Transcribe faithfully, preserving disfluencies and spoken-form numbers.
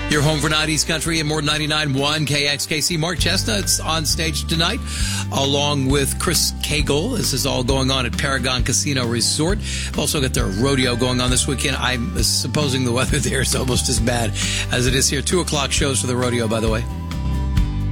Your home for nineties country and more ninety-nine point one K X K C. Mark Chestnut's on stage tonight, along with Chris Cagle. This is all going on at Paragon Casino Resort. We've also got their rodeo going on this weekend. I'm supposing the weather there is almost as bad as it is here. Two o'clock shows for the rodeo, by the way.